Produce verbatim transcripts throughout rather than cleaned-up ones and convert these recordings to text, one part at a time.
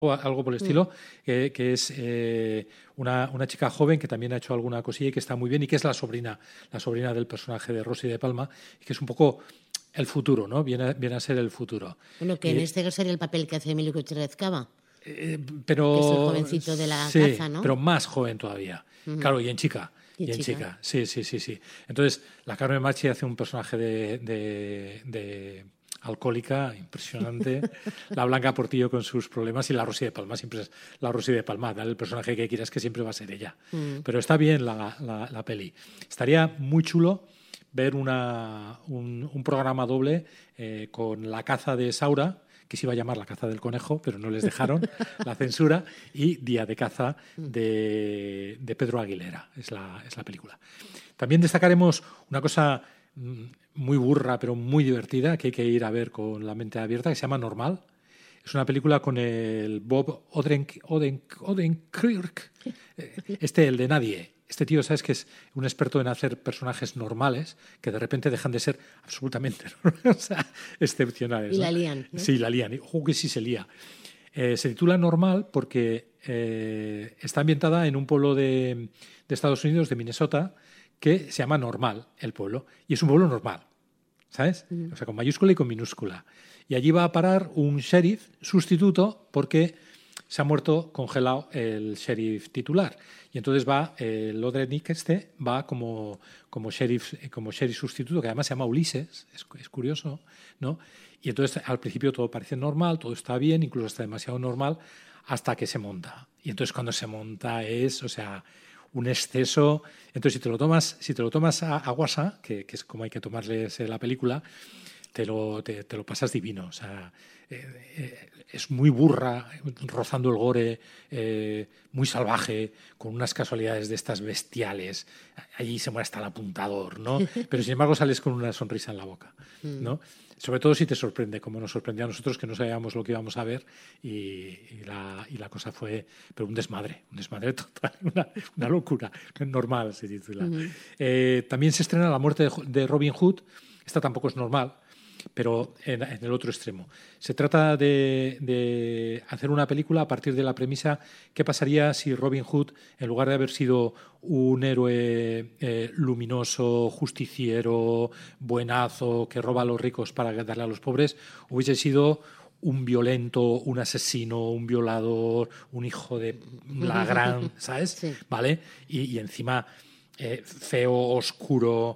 o algo por el estilo, mm. que, que es eh, una, una chica joven que también ha hecho alguna cosilla y que está muy bien y que es la sobrina, la sobrina del personaje de Rosy de Palma, y que es un poco el futuro, ¿no? Viene a, viene a ser el futuro. Bueno, que y, en este caso sería el papel que hace Emilio Gutiérrez Cava. Eh, pero, que es el jovencito de la sí, caza, ¿no? pero más joven todavía. Uh-huh. Claro, y en chica. Y, y en chica. chica. Sí, sí, sí, sí. Entonces, la Carmen Machi hace un personaje de, de, de alcohólica impresionante. La Blanca Portillo con sus problemas y la Rosy de Palma siempre es la Rosy de Palma. Dale el personaje que quieras que siempre va a ser ella. Uh-huh. Pero está bien la, la, la peli. Estaría muy chulo ver una, un, un programa doble eh, con La caza de Saura, que se iba a llamar La caza del conejo, pero no les dejaron la censura, y Día de caza de, de Pedro Aguilera, es la, es la película. También destacaremos una cosa muy burra, pero muy divertida, que hay que ir a ver con la mente abierta, que se llama Normal. Es una película con el Bob Odenkirk, Odenkirk, este, el de Nadie. Este tío, ¿sabes?, que es un experto en hacer personajes normales que de repente dejan de ser absolutamente o sea, excepcionales. Y ¿no? la lían, ¿no? Sí, la lían. Ojo que sí se lía. Eh, se titula Normal porque eh, está ambientada en un pueblo de, de Estados Unidos, de Minnesota, que se llama Normal, el pueblo. Y es un pueblo normal, ¿sabes? Mm. O sea, con mayúscula y con minúscula. Y allí va a parar un sheriff sustituto porque se ha muerto congelado el sheriff titular. Y entonces va, el eh, Odrenik este, va como, como, sheriff, como sheriff sustituto, que además se llama Ulises, es, es curioso, ¿no? Y entonces al principio todo parece normal, todo está bien, incluso está demasiado normal, hasta que se monta. Y entonces cuando se monta es, o sea, un exceso. Entonces si te lo tomas, si te lo tomas a, a guasa, que, que es como hay que tomarles la película, te lo, te, te lo pasas divino. O sea, eh, eh, es muy burra, rozando el gore, eh, muy salvaje, con unas casualidades de estas bestiales. Allí se muere hasta el apuntador, ¿no? Pero sin embargo sales con una sonrisa en la boca, ¿no? Sobre todo si te sorprende, como nos sorprendió a nosotros, que no sabíamos lo que íbamos a ver, y, y, la, y la cosa fue pero un desmadre, un desmadre total, una, una locura, normal se titula. Uh-huh. Eh, también se estrena La muerte de, de Robin Hood. Esta tampoco es normal, pero en, en el otro extremo. Se trata de, de hacer una película a partir de la premisa qué pasaría si Robin Hood, en lugar de haber sido un héroe eh, luminoso, justiciero, buenazo, que roba a los ricos para darle a los pobres, hubiese sido un violento, un asesino, un violador, un hijo de la gran, ¿sabes? Sí. ¿Vale? Y, y encima Eh, feo, oscuro,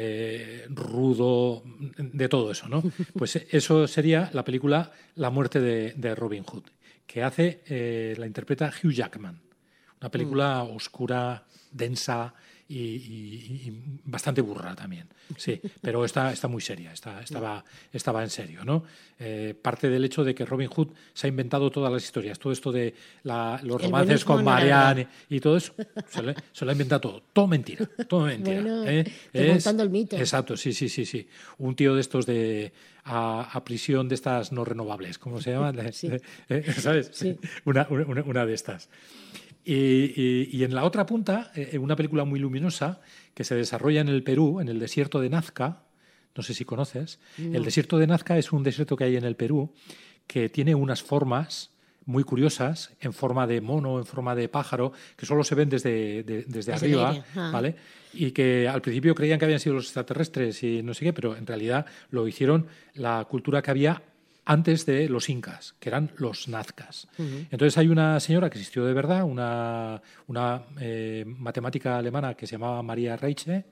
eh, rudo, de todo eso, ¿no? Pues eso sería la película La muerte de, de Robin Hood, que hace, eh, la interpreta Hugh Jackman. Una película mm. oscura, densa y, y, y bastante burra también. Sí, pero está, está muy seria, está, estaba, estaba en serio, ¿no? Eh, parte del hecho de que Robin Hood se ha inventado todas las historias, todo esto de la, los El romances con Marianne y todo eso, se lo, se lo ha inventado todo. Todo mentira, todo mentira. Bueno, ¿eh? Desmontando el mito. Exacto, sí, sí, sí, sí. Un tío de estos de a, a prisión de estas no renovables, ¿cómo se llama? Sí. ¿Eh? ¿Sabes? Sí. Una, una, una de estas. Y, y, y en la otra punta, eh, una película muy luminosa que se desarrolla en el Perú, en el desierto de Nazca, no sé si conoces. No. El desierto de Nazca es un desierto que hay en el Perú que tiene unas formas muy curiosas, en forma de mono, en forma de pájaro, que solo se ven desde, de, desde, desde arriba, ah. ¿vale? Y que al principio creían que habían sido los extraterrestres y no sé qué, pero en realidad lo hicieron la cultura que había antes de los incas, que eran los nazcas. Uh-huh. Entonces hay una señora que existió de verdad, una, una eh, matemática alemana que se llamaba María Reiche,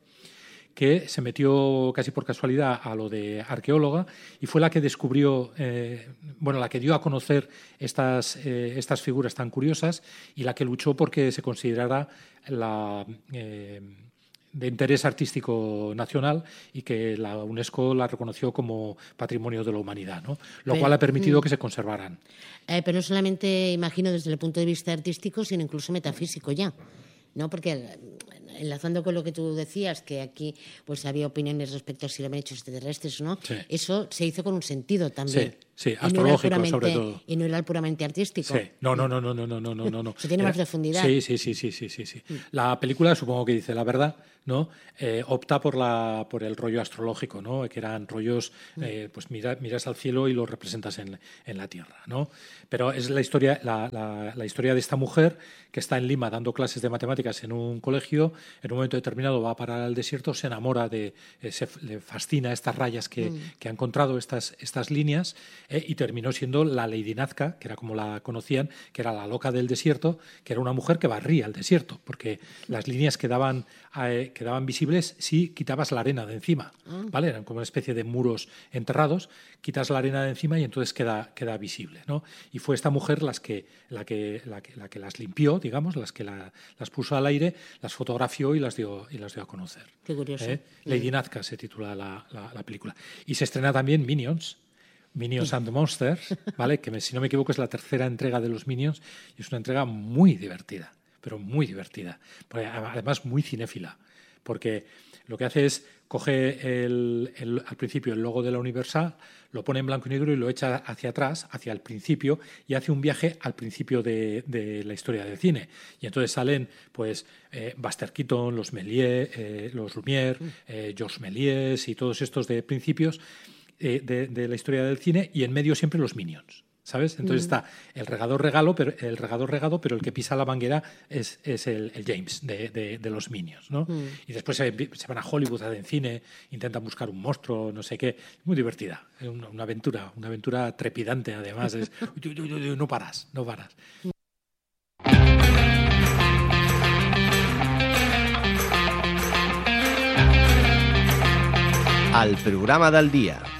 que se metió casi por casualidad a lo de arqueóloga y fue la que descubrió, eh, bueno, la que dio a conocer estas, eh, estas figuras tan curiosas y la que luchó porque se considerara la... Eh, de interés artístico nacional y que la UNESCO la reconoció como Patrimonio de la Humanidad, ¿no? Lo pero, cual ha permitido mm, que se conservaran. Eh, pero no solamente, imagino, desde el punto de vista artístico, sino incluso metafísico ya, ¿no? Porque enlazando con lo que tú decías, que aquí pues había opiniones respecto a si lo habían hecho extraterrestres o no, sí. Eso se hizo con un sentido también. Sí, Sí, no astrológico sobre todo. Y no era puramente artístico. Sí, no, no, no, no, no, no, no, no, no. Se tiene más profundidad. Sí, sí, sí, sí, sí, sí, sí. La película supongo que dice la verdad, ¿no? Eh, opta por la por el rollo astrológico, ¿no? Que eran rollos, eh, pues mira, miras al cielo y lo representas en, en la tierra, ¿no? Pero es la historia, la, la, la historia de esta mujer que está en Lima dando clases de matemáticas en un colegio, en un momento determinado va a parar al desierto, se enamora de, eh, se, le fascina estas rayas que, mm. que ha encontrado, estas, estas líneas, eh, y terminó siendo la Lady Nazca, que era como la conocían, que era la loca del desierto, que era una mujer que barría el desierto, porque las líneas quedaban, eh, quedaban visibles si quitabas la arena de encima, ¿vale? Eran como una especie de muros enterrados, quitas la arena de encima y entonces queda, queda visible, ¿no? Y fue esta mujer las que, la, que, la, que, la que las limpió, digamos, las que la, las puso al aire, las fotografió y las dio, y las dio a conocer. Qué curioso. ¿Eh? Lady Nazca se titula la, la, la película. Y se estrena también Minions, Minions and the Monsters, ¿vale? Que me, si no me equivoco es la tercera entrega de los Minions y es una entrega muy divertida, pero muy divertida, además muy cinéfila, porque lo que hace es coge el, el, al principio el logo de la Universal, lo pone en blanco y negro y lo echa hacia atrás, hacia el principio, y hace un viaje al principio de, de la historia del cine. Y entonces salen pues eh, Buster Keaton, los Méliès, eh, los Lumière, eh, Georges Méliès y todos estos de principios eh, de, de la historia del cine, y en medio siempre los Minions, ¿sabes? Entonces mm. está el regador regalo, pero el regador regado, pero el que pisa la manguera es, es el, el James de, de, de los Minions, ¿no? Mm. Y después se, se van a Hollywood, hacen cine, intentan buscar un monstruo, no sé qué. Muy divertida, una, una aventura, una aventura trepidante además. Es, uy, uy, uy, no paras, no paras. Al programa del dia.